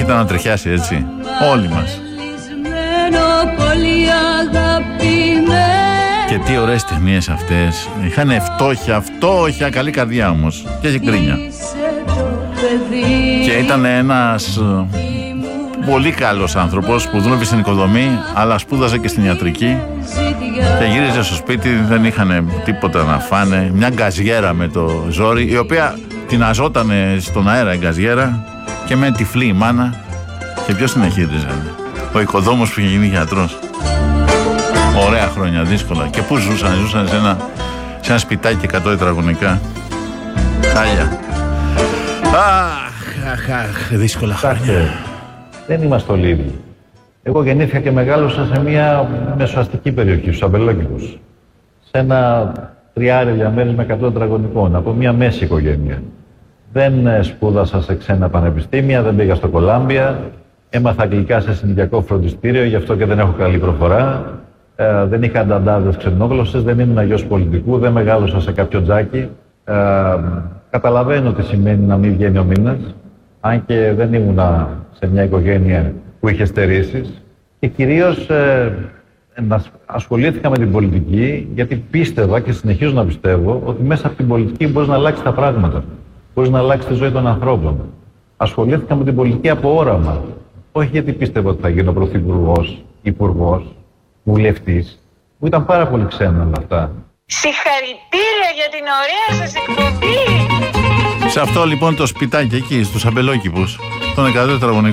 ήταν να τριχιάσει, έτσι. Όλοι μας. Και τι ωραίες ταινίες αυτές. Είχαν φτώχεια, καλή καρδιά όμως. Και έχει γκρίνια. Και ήταν ένας πολύ καλός άνθρωπος που δούλευε στην οικοδομή, αλλά σπούδαζε και στην ιατρική. Και γύριζε στο σπίτι, δεν είχαν τίποτα να φάνε. Μια γκαζιέρα με το ζόρι, η οποία την αζότανε στον αέρα η γκαζιέρα, και με τυφλή η μάνα. Και ποιος την εχείριζε? Ο οικοδόμος που είχε γίνει γιατρός. Ωραία χρόνια, δύσκολα. Και πού ζούσαν σε ένα σπιτάκι 100 τετραγωνικά. Χάλια. Αχ, δύσκολα χρόνια. Δεν είμαστε όλοι ίδιοι. Εγώ γεννήθηκα και μεγάλωσα σε μια μεσοαστική περιοχή, στους Αμπελόκηπους. Σε ένα τριάρι διαμέρισμα 100 τετραγωνικών, από μια μέση οικογένεια. Δεν σπούδασα σε ξένα πανεπιστήμια, δεν πήγα στο Κολάμπια. Έμαθα αγγλικά σε συνοικιακό φροντιστήριο, γι' αυτό και δεν έχω καλή προφορά. Δεν είχα ανταντάδες ξενόγλωσσες, δεν ήμουν γιος πολιτικού, δεν μεγάλωσα σε κάποιο τζάκι. Καταλαβαίνω τι σημαίνει να μην βγαίνει ο μήνας, αν και δεν ήμουνα σε μια οικογένεια που είχε στερήσεις. Και κυρίως ασχολήθηκα με την πολιτική, γιατί πίστευα και συνεχίζω να πιστεύω ότι μέσα από την πολιτική μπορείς να αλλάξεις τα πράγματα. Μπορείς να αλλάξεις τη ζωή των ανθρώπων. Ασχολήθηκα με την πολιτική από όραμα. Όχι γιατί πίστευα ότι θα γίνω πρωθυπουργός, υπουργός, βουλευτής. Μου ήταν πάρα πολύ ξένα όλα αυτά. Συγχαρητήρια για την ωραία σας εκπομπή! Σε αυτό λοιπόν το σπιτάκι εκεί, στους Αμπελόκηπους, των 100 τετραγωνικών.